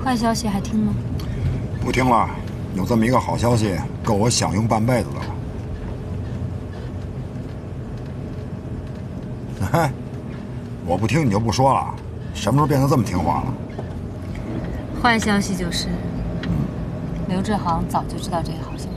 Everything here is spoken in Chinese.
坏消息还听吗？ 不听了，有这么一个好消息，够我享用半辈子的了。嘿，我不听你就不说了，什么时候变得这么听话了？ 坏消息就是，刘志航早就知道这个好消息。